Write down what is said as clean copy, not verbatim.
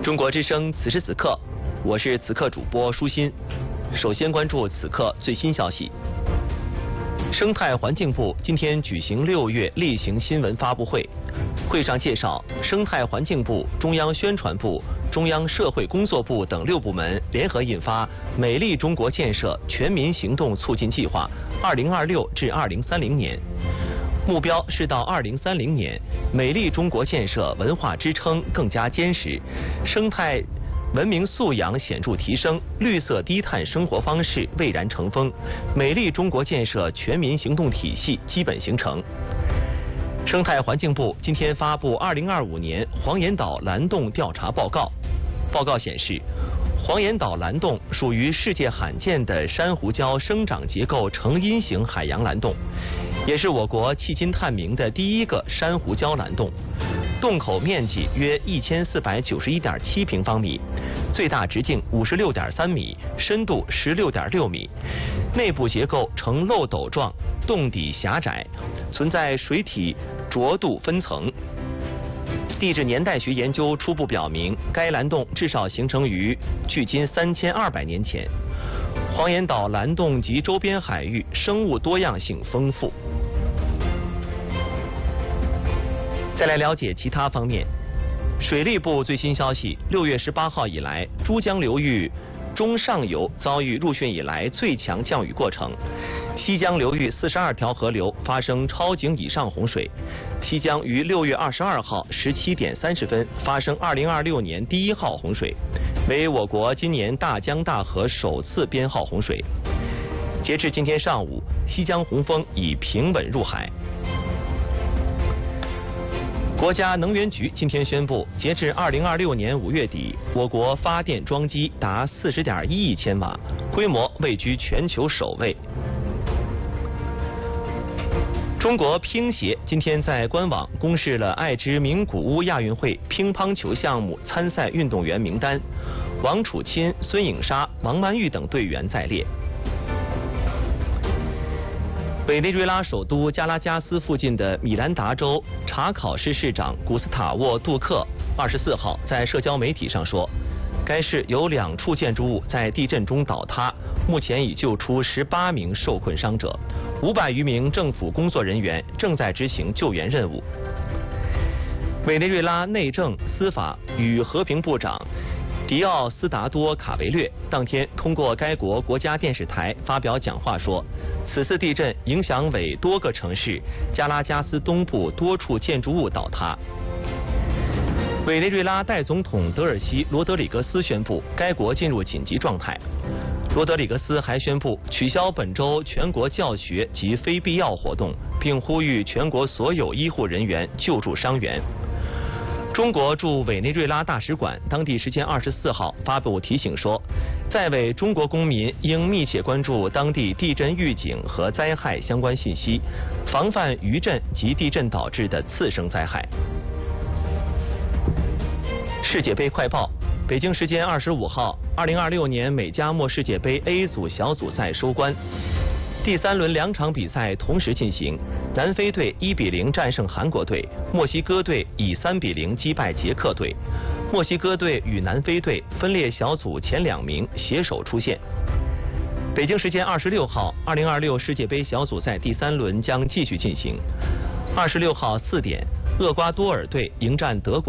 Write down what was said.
中国之声此时此刻，我是此刻主播舒心。首先关注此刻最新消息。生态环境部今天举行6月例行新闻发布会，会上介绍，生态环境部、中央宣传部、中央社会工作部等6部门联合印发《美丽中国建设全民行动促进计划（2026至2030年）》，目标是到2030年，美丽中国建设文化支撑更加坚实，生态文明素养显著提升，绿色低碳生活方式蔚然成风，美丽中国建设全民行动体系基本形成。生态环境部今天发布2025年黄岩岛蓝洞调查报告。报告显示，黄岩岛蓝洞属于世界罕见的珊瑚礁生长结构成因型海洋蓝洞，也是我国迄今探明的第一个珊瑚礁蓝洞。洞口面积约1491.7平方米，最大直径56.3米，深度16.6米，内部结构呈漏斗状，洞底狭窄，存在水体浊度分层。地质年代学研究初步表明，该蓝洞至少形成于距今3200年前。黄岩岛蓝洞及周边海域生物多样性丰富。再来了解其他方面。水利部最新消息，6月18号以来，珠江流域中上游遭遇入汛以来最强降雨过程，西江流域42条河流发生超警以上洪水。西江于6月22号17点30分发生2026年第1号洪水，为我国今年大江大河首次编号洪水。截至今天上午，西江洪峰已平稳入海。国家能源局今天宣布，截至2026年5月底，我国发电装机达40.1亿千瓦，规模位居全球首位。中国乒协今天在官网公示了爱知名古屋亚运会乒乓球项目参赛运动员名单，王楚钦、孙颖莎、王曼玉等队员在列。委内瑞拉首都加拉加斯附近的米兰达州查考市市长古斯塔沃·杜克24号在社交媒体上说，该市有2处建筑物在地震中倒塌，目前已救出18名受困伤者，500余名政府工作人员正在执行救援任务。委内瑞拉内政、司法与和平部长迪奥斯达多·卡维略当天通过该国国家电视台发表讲话说，此次地震影响为多个城市，加拉加斯东部多处建筑物倒塌。委内瑞拉代总统德尔西·罗德里格斯宣布，该国进入紧急状态。罗德里格斯还宣布取消本周全国教学及非必要活动，并呼吁全国所有医护人员救助伤员。中国驻委内瑞拉大使馆当地时间24号发布提醒说，在委中国公民应密切关注当地地震预警和灾害相关信息，防范余震及地震导致的次生灾害。世界杯快报：北京时间25号，2026年美加墨世界杯 A 组小组赛收官，第3轮2场比赛同时进行。南非队1比0战胜韩国队，墨西哥队以3比0击败捷克队。墨西哥队与南非队分列小组前2名，携手出线。北京时间26号，2026世界杯小组赛第3轮将继续进行。26号4点，厄瓜多尔队迎战德国。